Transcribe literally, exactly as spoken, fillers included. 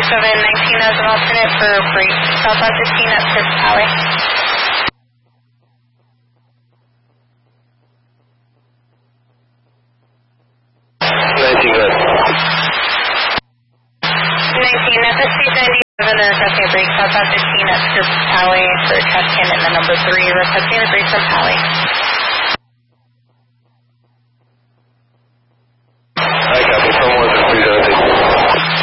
seven nineteen as an alternate for break southbound fifteen at Fifth Alley. nineteen, good. nineteen, F S C ninety-seven is requesting a break southbound fifteen at Fifth Alley for Tuscan and the number three requesting a break from Alley.